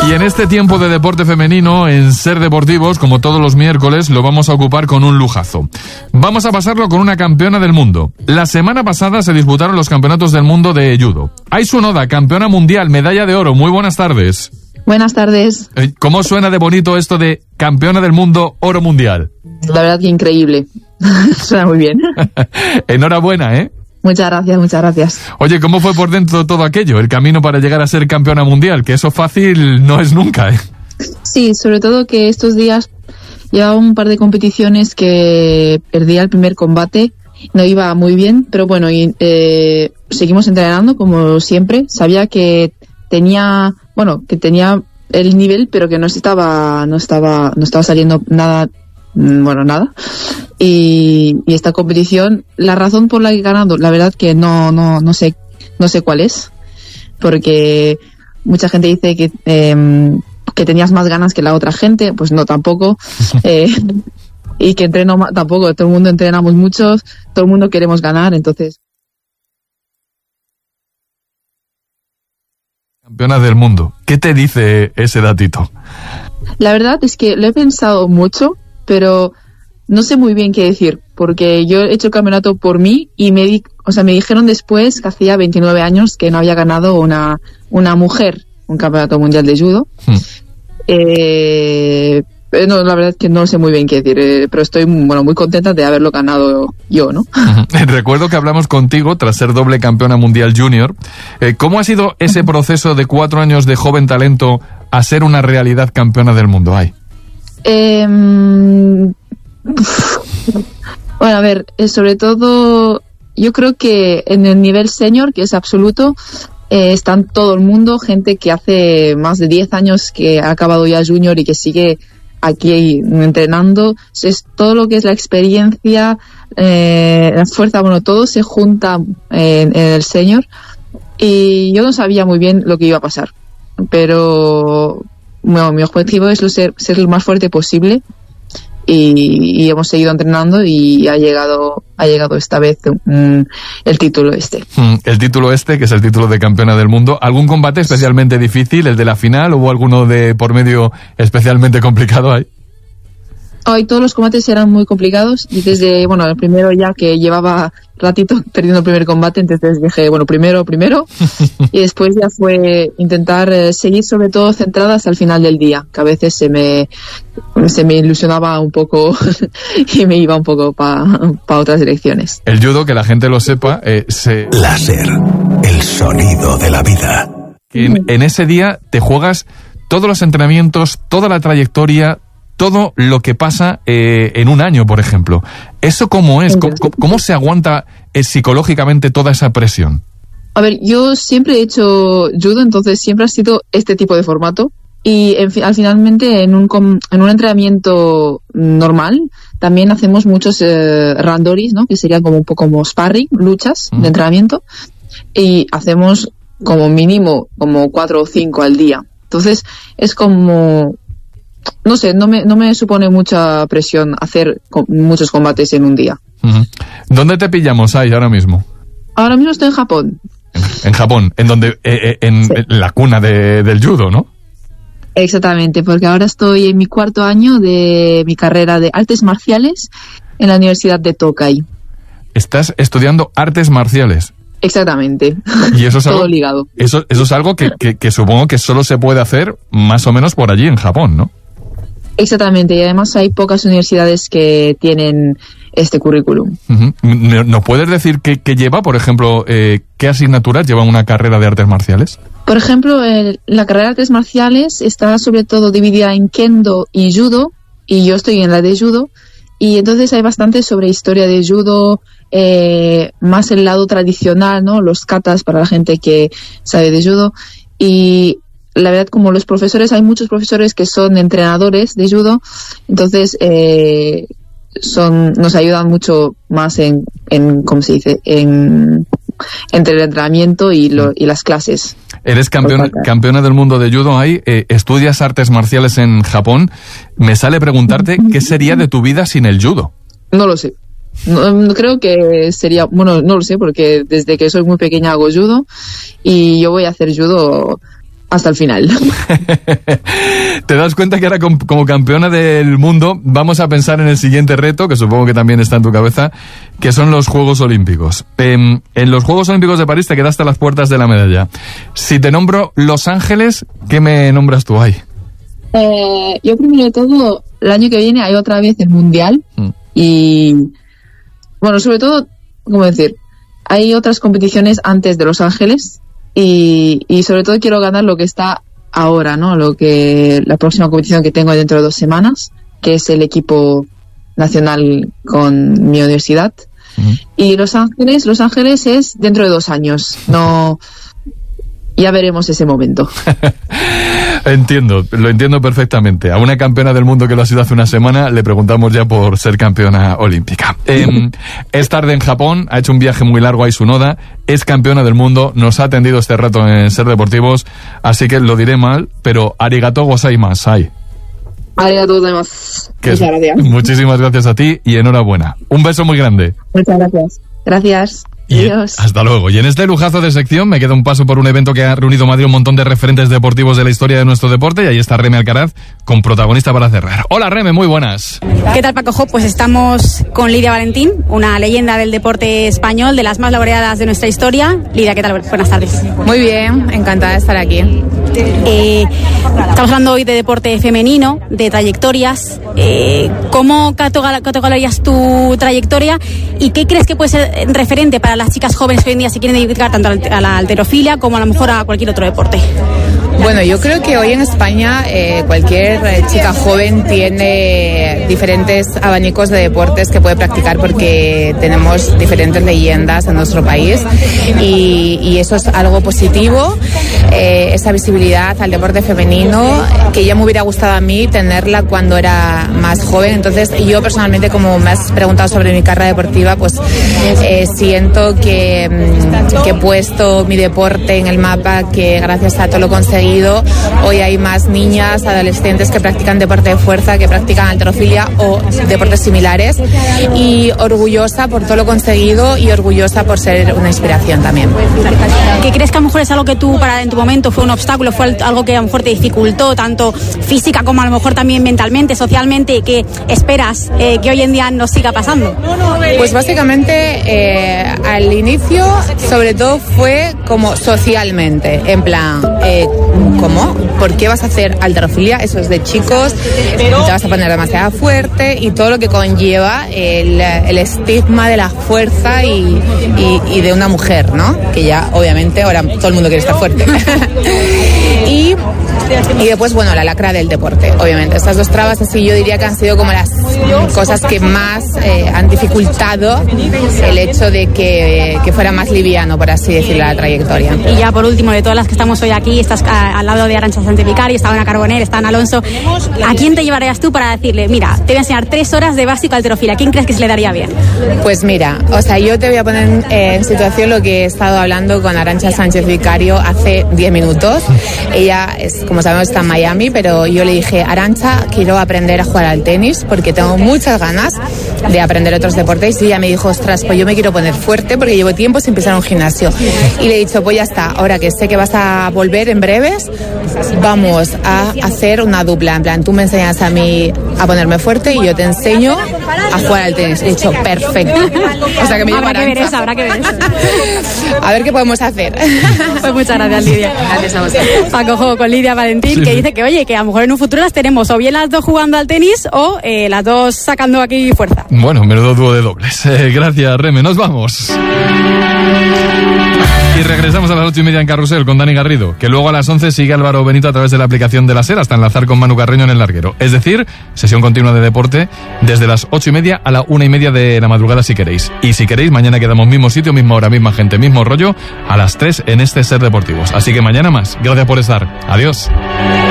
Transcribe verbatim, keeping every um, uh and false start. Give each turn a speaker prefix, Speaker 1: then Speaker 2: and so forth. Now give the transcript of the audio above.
Speaker 1: Y en este tiempo de deporte femenino, en Ser Deportivos, como todos los miércoles, lo vamos a ocupar con un lujazo. Vamos a pasarlo con una campeona del mundo. La semana pasada se disputaron los campeonatos del mundo de judo. Aisu Noda, campeona mundial, medalla de oro. Muy buenas tardes.
Speaker 2: Buenas tardes.
Speaker 1: ¿Cómo suena de bonito esto de campeona del mundo, oro mundial?
Speaker 2: La verdad que increíble. Suena muy bien.
Speaker 1: Enhorabuena, ¿eh?
Speaker 2: Muchas gracias, muchas gracias.
Speaker 1: Oye, ¿cómo fue por dentro todo aquello? El camino para llegar a ser campeona mundial, que eso fácil no es nunca, ¿eh?
Speaker 2: Sí, sobre todo que estos días llevaba un par de competiciones que perdía el primer combate, no iba muy bien, pero bueno, y, eh, seguimos entrenando como siempre. Sabía que tenía, bueno, que tenía el nivel, pero que no estaba, no estaba, no estaba saliendo nada, bueno, nada. Y, y esta competición, la razón por la que he ganado, la verdad que no, no, no sé, no sé cuál es, porque mucha gente dice que, eh, que tenías más ganas que la otra gente, pues no, tampoco, eh, y que entreno tampoco, todo el mundo entrenamos mucho, todo el mundo queremos ganar, entonces.
Speaker 1: Campeona del mundo, ¿qué te dice ese datito?
Speaker 2: La verdad es que lo he pensado mucho, pero no sé muy bien qué decir, porque yo he hecho el campeonato por mí y me di, o sea, me dijeron después que hacía veintinueve años que no había ganado una, una mujer un campeonato mundial de judo. Hmm. Eh, no, la verdad es que no sé muy bien qué decir, eh, pero estoy bueno, muy contenta de haberlo ganado yo, ¿no?
Speaker 1: Recuerdo que hablamos contigo tras ser doble campeona mundial junior. Eh, ¿Cómo ha sido ese proceso de cuatro años de joven talento a ser una realidad campeona del mundo? Ay.
Speaker 2: Eh, bueno, a ver, sobre todo yo creo que en el nivel senior, que es absoluto, eh, están todo el mundo, gente que hace más de diez años que ha acabado ya junior y que sigue aquí entrenando. Es todo lo que es la experiencia, eh, la fuerza, bueno, todo se junta en, en el senior, y yo no sabía muy bien lo que iba a pasar, pero bueno, mi objetivo es ser, ser lo más fuerte posible. Y, y hemos seguido entrenando y ha llegado ha llegado esta vez um, el título este.
Speaker 1: El título este, que es el título de campeona del mundo. ¿Algún combate especialmente difícil, el de la final, o hubo alguno de por medio especialmente complicado ahí?
Speaker 2: Hoy todos los combates eran muy complicados y desde, bueno, el primero ya que llevaba ratito perdiendo el primer combate, entonces dije, bueno, primero, primero, y después ya fue intentar eh, seguir sobre todo centradas al final del día, que a veces se me se me ilusionaba un poco y me iba un poco para pa otras direcciones.
Speaker 1: El judo, que la gente lo sepa, eh, se...
Speaker 3: Láser, el sonido de la vida.
Speaker 1: En, en ese día te juegas todos los entrenamientos, toda la trayectoria, todo lo que pasa eh, en un año, por ejemplo. ¿Eso cómo es? ¿Cómo, cómo se aguanta eh, psicológicamente toda esa presión?
Speaker 2: A ver, yo siempre he hecho judo, entonces siempre ha sido este tipo de formato. Y en, al finalmente en un, en un entrenamiento normal también hacemos muchos eh, randoris, ¿no? Que serían como un poco como sparring, luchas mm. de entrenamiento. Y hacemos como mínimo como cuatro o cinco al día. Entonces es como... No sé, no me, no me supone mucha presión hacer co- muchos combates en un día.
Speaker 1: Uh-huh. ¿Dónde te pillamos ahí ahora mismo?
Speaker 2: Ahora mismo estoy en Japón.
Speaker 1: En, en Japón, en donde eh, eh, en, sí. en la cuna de, del judo, ¿no?
Speaker 2: Exactamente, porque ahora estoy en mi cuarto año de mi carrera de artes marciales en la Universidad de Tokai.
Speaker 1: ¿Estás estudiando artes marciales?
Speaker 2: Exactamente.
Speaker 1: Y eso es algo,
Speaker 2: todo ligado.
Speaker 1: Eso, eso es algo que, que, que supongo que solo se puede hacer más o menos por allí en Japón, ¿no?
Speaker 2: Exactamente, y además hay pocas universidades que tienen este currículum.
Speaker 1: Uh-huh. ¿Nos puedes decir qué, qué lleva, por ejemplo, eh, qué asignaturas lleva una carrera de artes marciales?
Speaker 2: Por ejemplo, el, la carrera de artes marciales está sobre todo dividida en kendo y judo, y yo estoy en la de judo, y entonces hay bastante sobre historia de judo, eh, más el lado tradicional, ¿no? Los katas para la gente que sabe de judo, y la verdad, como los profesores, hay muchos profesores que son entrenadores de judo, entonces eh, son nos ayudan mucho más en, en ¿cómo se dice? En, entre el entrenamiento y, lo, y las clases.
Speaker 1: Eres campeona, campeona del mundo de judo ahí, eh, estudias artes marciales en Japón. Me sale preguntarte qué sería de tu vida sin el judo.
Speaker 2: No lo sé. No, no creo que sería, bueno, no lo sé, porque desde que soy muy pequeña hago judo y yo voy a hacer judo hasta el final.
Speaker 1: Te das cuenta que ahora como campeona del mundo vamos a pensar en el siguiente reto, que supongo que también está en tu cabeza, que son los Juegos Olímpicos. En, en los Juegos Olímpicos de París te quedaste a las puertas de la medalla. Si te nombro Los Ángeles, ¿qué me nombras tú ahí?
Speaker 2: Eh, yo primero de todo, el año que viene hay otra vez el Mundial mm. y, bueno, sobre todo, ¿cómo decir? Hay otras competiciones antes de Los Ángeles y, y sobre todo quiero ganar lo que está ahora, ¿no? Lo que la próxima competición que tengo dentro de dos semanas, que es el equipo nacional con mi universidad. Uh-huh. Y Los Ángeles, Los Ángeles es dentro de dos años. No, ya veremos ese momento.
Speaker 1: Entiendo, lo entiendo perfectamente. A una campeona del mundo que lo ha sido hace una semana le preguntamos ya por ser campeona olímpica. Eh, es tarde en Japón, ha hecho un viaje muy largo a Isunoda, es campeona del mundo, nos ha atendido este rato en Ser Deportivos, así que lo diré mal, pero arigato gozaimashai.
Speaker 2: Arigato gozaimasu. Muchas gracias.
Speaker 1: Muchísimas gracias a ti y enhorabuena. Un beso muy grande.
Speaker 2: Muchas gracias. Gracias.
Speaker 1: Y
Speaker 2: Adiós.
Speaker 1: Hasta luego. Y en este lujazo de sección me queda un paso por un evento que ha reunido Madrid un montón de referentes deportivos de la historia de nuestro deporte, y ahí está Reme Alcaraz con protagonista para cerrar. Hola Reme, muy buenas.
Speaker 4: ¿Qué tal, Paco Jo? Pues estamos con Lidia Valentín, una leyenda del deporte español, de las más laureadas de nuestra historia. Lidia, ¿qué tal? Buenas tardes.
Speaker 5: Muy bien, encantada de estar aquí.
Speaker 4: Eh, estamos hablando hoy de deporte femenino, de trayectorias. Eh, ¿Cómo catalogarías tu trayectoria y qué crees que puede ser referente para las chicas jóvenes que hoy en día se quieren dedicar tanto a la halterofilia como a lo mejor a cualquier otro deporte?
Speaker 5: Bueno, yo creo que hoy en España eh, cualquier eh, chica joven tiene diferentes abanicos de deportes que puede practicar, porque tenemos diferentes leyendas en nuestro país y, y eso es algo positivo, eh, esa visibilidad al deporte femenino que ya me hubiera gustado a mí tenerla cuando era más joven. Entonces yo personalmente, como me has preguntado sobre mi carrera deportiva, pues eh, siento que, que he puesto mi deporte en el mapa, que gracias a todo lo conseguido hoy hay más niñas, adolescentes que practican deporte de fuerza, que practican halterofilia o deportes similares, y orgullosa por todo lo conseguido y orgullosa por ser una inspiración también.
Speaker 4: ¿Qué crees que a lo mejor es algo que tú para en tu momento fue un obstáculo, fue algo que a lo mejor te dificultó tanto física como a lo mejor también mentalmente, socialmente, que esperas eh, que hoy en día nos siga pasando?
Speaker 5: Pues básicamente eh, al inicio sobre todo fue como socialmente, en plan eh, ¿cómo? ¿Por qué vas a hacer halterofilia? Eso es de chicos, te vas a poner demasiado fuerte y todo lo que conlleva el, el estigma de la fuerza y, y, y de una mujer, ¿no? Que ya obviamente ahora todo el mundo quiere estar fuerte. y, y después, bueno, la lacra del deporte, obviamente. Estas dos trabas así yo diría que han sido como las cosas que más eh, han dificultado el hecho de que, que fuera más liviano, por así decirlo, la trayectoria.
Speaker 4: Y ya por último, de todas las que estamos hoy aquí, estás a, al lado de Arantxa Sánchez Vicario, está Ana Carbonell, está Ana Alonso. ¿A quién te llevarías tú para decirle, mira, te voy a enseñar tres horas de básico halterofilia? ¿Quién crees que se le daría bien?
Speaker 5: Pues mira, o sea, yo te voy a poner eh, en situación lo que he estado hablando con Arantxa Sánchez Vicario hace diez minutos. Ella, es, como sabemos, está en Miami, pero yo le dije, Arantxa, quiero aprender a jugar al tenis porque tengo muchas ganas de aprender otros deportes. Y ella me dijo, ostras, pues yo me quiero poner fuerte porque llevo tiempo sin pisar un gimnasio. Y le he dicho, pues ya está, ahora que sé que vas a volver en breves, vamos a hacer una dupla. En plan, tú me enseñas a mí a ponerme fuerte y yo te enseño a jugar al tenis. He dicho, perfecto. O sea que me llevo
Speaker 4: Habrá que ver eso, habrá que ver eso.
Speaker 5: A ver qué podemos hacer.
Speaker 4: Pues muchas gracias, Lidia.
Speaker 5: Gracias a vosotros.
Speaker 4: Paco Jo con Lidia Valentín, sí, que dice que, oye, que a lo mejor en un futuro las tenemos o bien las dos jugando al tenis o eh, las dos sacando aquí fuerza.
Speaker 1: Bueno, menudo dúo de dobles. Eh, gracias, Reme. Nos vamos. Y regresamos a las ocho y media en Carrusel con Dani Garrido, que luego a las once sigue Álvaro Benito a través de la aplicación de la SER hasta enlazar con Manu Carreño en el larguero. Es decir, sesión continua de deporte desde las ocho y media a la una y media de la madrugada si queréis. Y si queréis, mañana quedamos mismo sitio, misma hora, misma gente, mismo rollo, a las tres en este Ser Deportivos. Así que mañana más. Gracias por estar. Adiós.